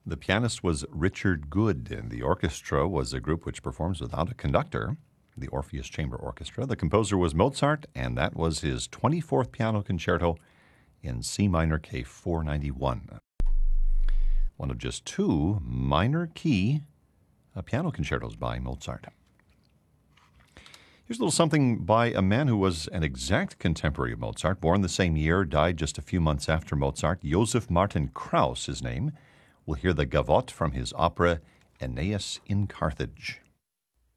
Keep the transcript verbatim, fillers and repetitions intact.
The pianist was Richard Good, and the orchestra was a group which performs without a conductor, the Orpheus Chamber Orchestra. The composer was Mozart, and that was his twenty-fourth piano concerto in C minor K four ninety-one. One of just two minor key uh, piano concertos by Mozart. Here's a little something by a man who was an exact contemporary of Mozart, born the same year, died just a few months after Mozart. Joseph Martin Krauss, his name. We'll hear the gavotte from his opera Aeneas in Carthage.